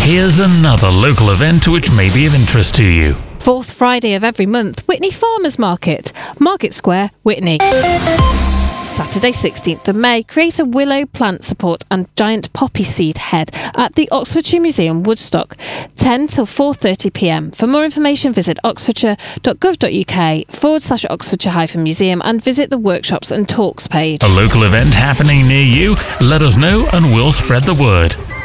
Here's another local event which may be of interest to you. Fourth Friday of every month, Witney Farmers Market, Market Square, Witney. Saturday 16th of May, create a willow plant support and giant poppy seed head at the Oxfordshire Museum, Woodstock, 10 till 4:30pm. For more information, visit oxfordshire.gov.uk/Oxfordshire-museum and visit the workshops and talks page. A local event happening near you? Let us know and we'll spread the word.